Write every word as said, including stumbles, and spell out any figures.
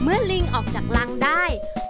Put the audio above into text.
เมื่อลิงออกจากรังได้